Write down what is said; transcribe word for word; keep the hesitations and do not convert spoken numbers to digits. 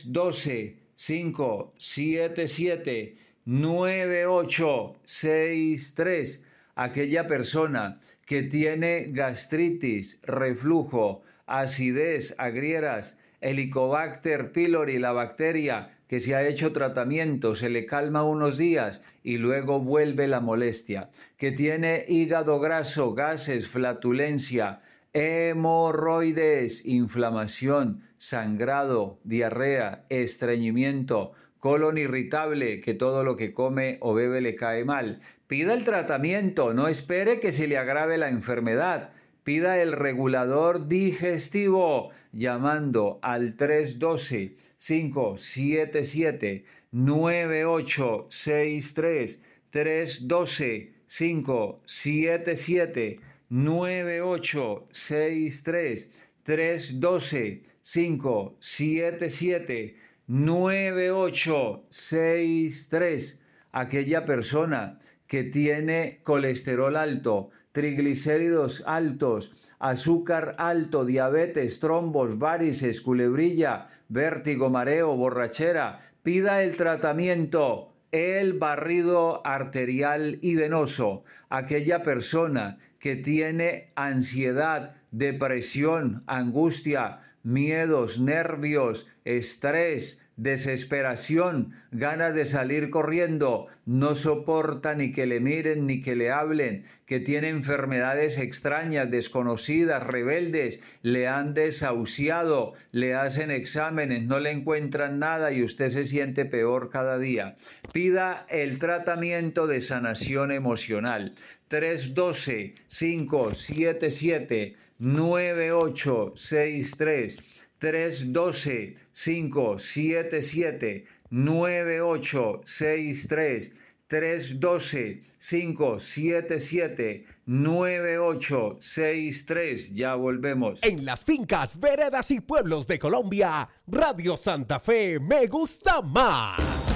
uno dos, cinco siete siete, nueve ocho seis tres. Aquella persona que tiene gastritis, reflujo, acidez, agrieras, Helicobacter pylori, la bacteria que se ha hecho tratamiento, se le calma unos días y luego vuelve la molestia, que tiene hígado graso, gases, flatulencia, hemorroides, inflamación, sangrado, diarrea, estreñimiento, colon irritable, que todo lo que come o bebe le cae mal. Pida el tratamiento, no espere que se le agrave la enfermedad. Pida el regulador digestivo llamando al tres uno dos, cinco siete siete, nueve ocho seis tres, tres uno dos, cinco siete siete, nueve ocho seis tres, tres uno dos, cinco siete siete, nueve ocho seis tres. Aquella persona que tiene colesterol alto, triglicéridos altos, azúcar alto, diabetes, trombos, varices, culebrilla, vértigo, mareo, borrachera, pida el tratamiento, el barrido arterial y venoso. Aquella persona que tiene ansiedad, depresión, angustia, miedos, nervios, estrés, desesperación, ganas de salir corriendo, no soporta ni que le miren ni que le hablen, que tiene enfermedades extrañas, desconocidas, rebeldes, le han desahuciado, le hacen exámenes, no le encuentran nada y usted se siente peor cada día. Pida el tratamiento de sanación emocional. tres uno dos, cinco siete siete, nueve ocho seis tres, tres uno dos, cinco siete siete, nueve ocho seis tres, tres uno dos, cinco siete siete, nueve ocho seis tres. Ya volvemos. En las fincas, veredas y pueblos de Colombia, Radio Santa Fe me gusta más.